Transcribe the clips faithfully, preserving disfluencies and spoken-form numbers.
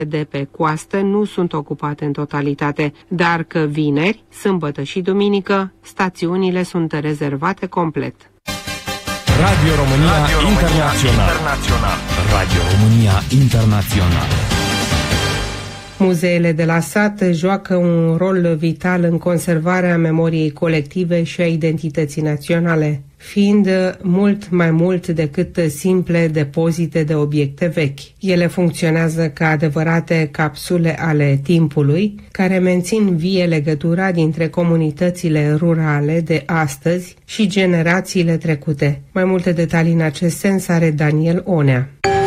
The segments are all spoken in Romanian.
de pe coastă nu sunt ocupate în totalitate, dar că vineri, sâmbătă și duminică, stațiunile sunt rezervate complet. Radio România, Radio România Internațional. Internațional. Radio România Internațional. Muzeele de la sat joacă un rol vital în conservarea memoriei colective și a identității naționale, fiind mult mai mult decât simple depozite de obiecte vechi. Ele funcționează ca adevărate capsule ale timpului, care mențin vie legătura dintre comunitățile rurale de astăzi și generațiile trecute. Mai multe detalii în acest sens are Daniel Onea.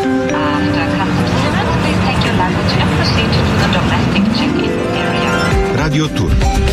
Radio Tour.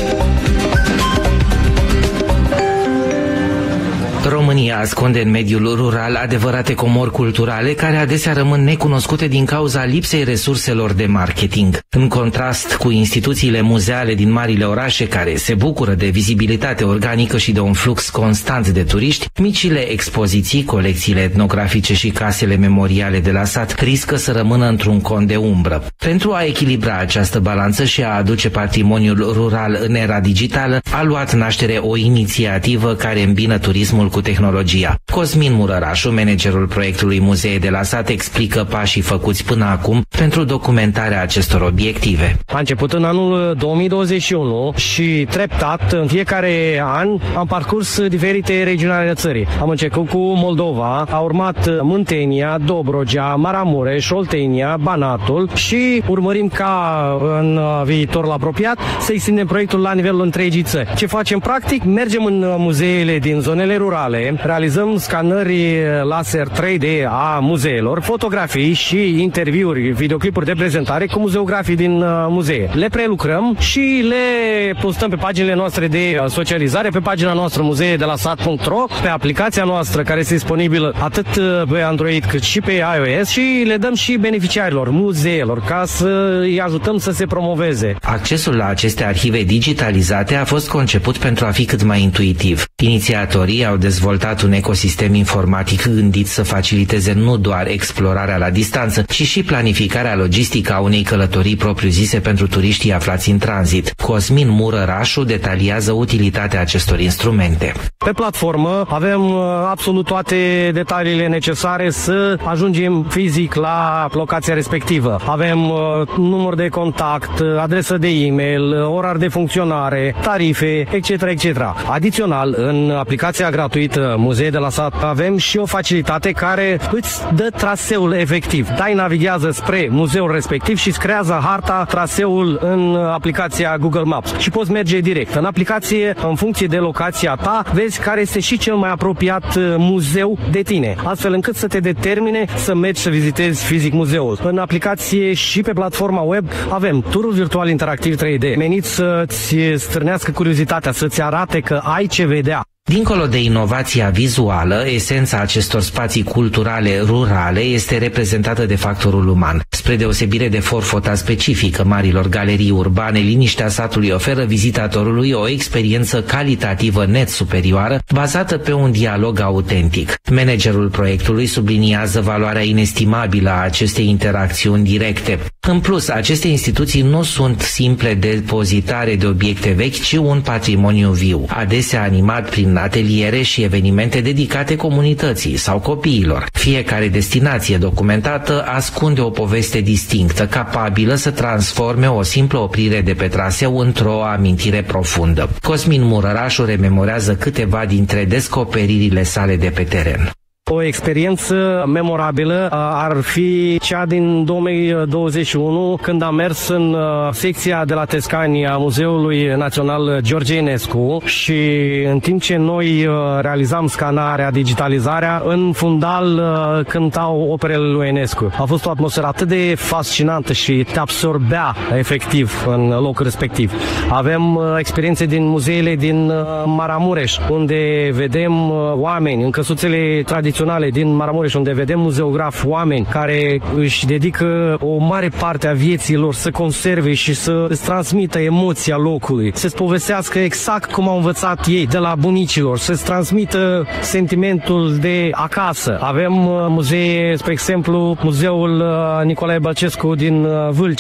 România ascunde în mediul rural adevărate comori culturale care adesea rămân necunoscute din cauza lipsei resurselor de marketing. În contrast cu instituțiile muzeale din marile orașe care se bucură de vizibilitate organică și de un flux constant de turiști, micile expoziții, colecțiile etnografice și casele memoriale de la sat riscă să rămână într-un cont de umbră. Pentru a echilibra această balanță și a aduce patrimoniul rural în era digitală, a luat naștere o inițiativă care îmbină turismul cu tehnologia. Cosmin Murărașu, managerul proiectului Muzee de la sat, explică pașii făcuți până acum pentru documentarea acestor obiective. A început în anul două mii douăzeci și unu și treptat, în fiecare an, am parcurs diferite regiuni ale țării. Am început cu Moldova, a urmat Muntenia, Dobrogea, Maramureș, Oltenia, Banatul și urmărim ca în viitorul apropiat să extindem proiectul la nivelul întregii țări. Ce facem practic? Mergem în muzeele din zonele rurale, realizăm scanări laser trei D a muzeelor, fotografii și interviuri, videoclipuri de prezentare cu muzeografii din muzee. Le prelucrăm și le postăm pe paginile noastre de socializare, pe pagina noastră muzee de la sat punct ro, pe aplicația noastră care este disponibilă atât pe Android cât și pe iOS și le dăm și beneficiarilor, muzeelor, ca să îi ajutăm să se promoveze. Accesul la aceste arhive digitalizate a fost conceput pentru a fi cât mai intuitiv. Inițiatorii au dezvoltat un ecosistem informatic gândit să faciliteze nu doar explorarea la distanță, ci și planificarea logistică a unei călătorii propriu-zise pentru turiștii aflați în tranzit. Cosmin Murărașu detaliază utilitatea acestor instrumente. Pe platformă avem absolut toate detaliile necesare să ajungem fizic la locația respectivă. Avem uh, număr de contact, adresă de e-mail, orar de funcționare, tarife, et cetera et cetera. Adițional, în aplicația gratuită Muzee de la sat avem și o facilitate care îți dă traseul efectiv. Dai, navighează spre muzeul respectiv și îți creează harta, traseul în aplicația Google Maps și poți merge direct. În aplicație, în funcție de locația ta, vezi care este și cel mai apropiat muzeu de tine, astfel încât să te determine să mergi să vizitezi fizic muzeul. În aplicație și pe platforma web avem turul virtual interactiv trei D, menit să-ți strânească curiozitatea, să-ți arate că ai ce vedea. Dincolo de inovația vizuală, esența acestor spații culturale rurale este reprezentată de factorul uman. Spre deosebire de forfota specifică marilor galerii urbane, liniștea satului oferă vizitatorului o experiență calitativă net superioară, bazată pe un dialog autentic. Managerul proiectului subliniază valoarea inestimabilă a acestei interacțiuni directe. În plus, aceste instituții nu sunt simple depozitare de obiecte vechi, ci un patrimoniu viu, adesea animat prin ateliere și evenimente dedicate comunității sau copiilor. Fiecare destinație documentată ascunde o poveste distinctă, capabilă să transforme o simplă oprire de pe traseu într-o amintire profundă. Cosmin Murărașu rememorează câteva dintre descoperirile sale de pe teren. O experiență memorabilă ar fi cea din două mii douăzeci și unu, când am mers în secția de la Tescani a Muzeului Național George Enescu și în timp ce noi realizam scanarea, digitalizarea, în fundal cântau operele lui Enescu. A fost o atmosferă atât de fascinantă și te absorbea efectiv în locul respectiv. Avem experiențe din muzeele din Maramureș, unde vedem oameni în căsuțele tradiționale Naționale din Maramureș, unde vedem muzeografi, oameni care își dedică o mare parte a vieții lor să conserve și să îți transmită emoția locului, să-ți povestească exact cum au învățat ei de la bunicilor, să-ți transmită sentimentul de acasă. Avem muzee, spre exemplu, muzeul Nicolae Bălcescu din Vâlcea,